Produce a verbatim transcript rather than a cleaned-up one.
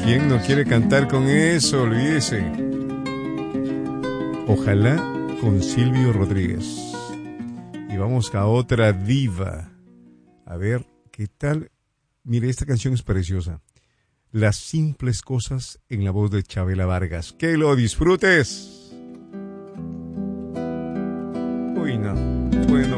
¿Quién no quiere cantar con eso? Olvídese. Ojalá con Silvio Rodríguez. Y vamos a otra diva. A ver, ¿qué tal? Mire, esta canción es preciosa. Las simples cosas en la voz de Chabela Vargas. ¡Que lo disfrutes!